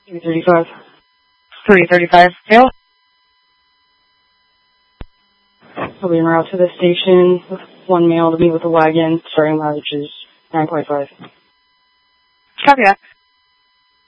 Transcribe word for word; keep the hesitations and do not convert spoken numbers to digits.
three thirty-five. three thirty-five. Male? I'll be en route to the station with one male to meet with a wagon. Starting mileage is nine point five. Copy that.